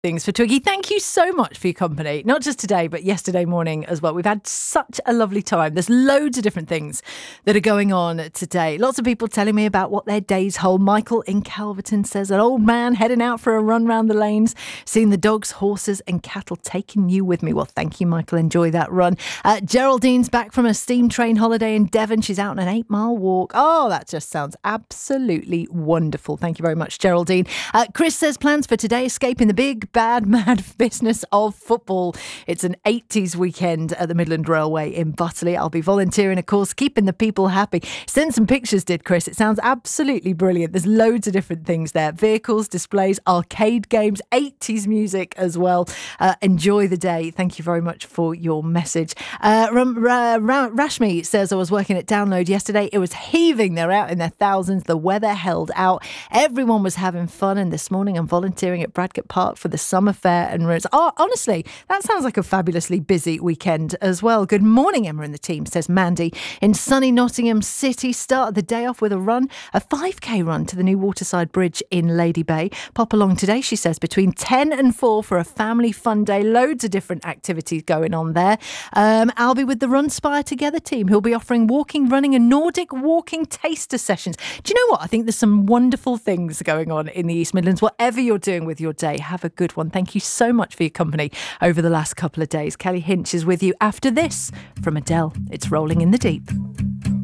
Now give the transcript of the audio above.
things for Twiggy. Thank you so much for your company, not just today, but yesterday morning as well. We've had such a lovely time. There's loads of different things that are going on today. Lots of people telling me about what their days hold. Michael in Calverton says, an old man heading out for a run round the lanes, seeing the dogs, horses and cattle, taking you with me. Well, thank you, Michael. Enjoy that run. Geraldine's back from a steam train holiday in Devon. She's out on an 8-mile walk. Oh, that just sounds absolutely wonderful. Thank you very much, Geraldine. Chris says plans for today, escaping the big, bad, mad business of football. It's an 80s weekend at the Midland Railway in Butterley. I'll be volunteering, of course, keeping the people happy. Send some pictures, did Chris. It sounds absolutely brilliant. There's loads of different things there. Vehicles, displays, arcade games, 80s music as well. Enjoy the day. Thank you very much for your message. Rashmi says, I was working at Download yesterday. It was heaving. They're out in their thousands. The weather held out. Everyone was having fun. And this morning I'm volunteering at Bradgate Park for the summer fair and runs. Oh, honestly, that sounds like a fabulously busy weekend as well. Good morning, Emma and the team, says Mandy in sunny Nottingham City. Started the day off with a 5k run to the new Waterside Bridge in Lady Bay. Pop along today, she says, between 10 and 4 for a family fun day. Loads of different activities going on there. I'll be with the Runspire Together team, who'll be offering walking, running and Nordic walking taster sessions. Do you know what? I think there's some wonderful things going on in the East Midlands. Whatever you're doing with your day, have a good one. Thank you so much for your company over the last couple of days. Kelly Hinch is with you after this from Adele. It's Rolling in the Deep.